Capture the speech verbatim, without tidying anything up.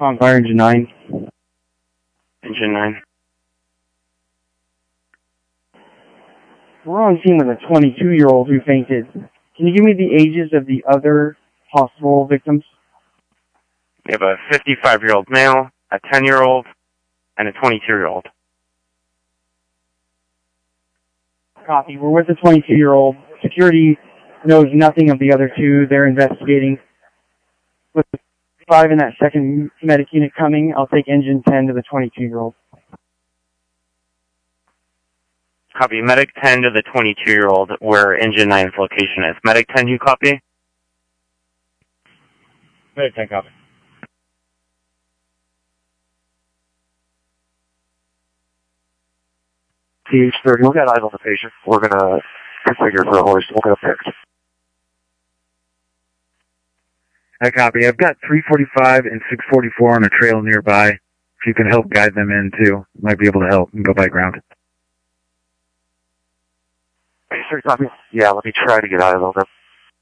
On fire, engine nine. Engine nine. We're on scene with a twenty-two-year-old who fainted. Can you give me the ages of the other possible victims? We have a fifty-five-year-old male, a ten-year-old, and a twenty-two-year-old. Copy. We're with the twenty-two-year-old. Security knows nothing of the other two. They're investigating. With five in that second medic unit coming, I'll take engine ten to the twenty-two-year-old. Copy. Medic ten to the twenty-two-year-old, where engine nine's location is. Medic ten, you copy? Medic ten, copy. T H thirty, we'll get eyes on the patient. We're going to configure for a hoist. We'll get it fixed. I copy. I've got three forty-five and six forty-four on a trail nearby. If you can help guide them in, too, might be able to help and go by ground. Hey, sir, copy. Yeah, let me try to get eyes on them.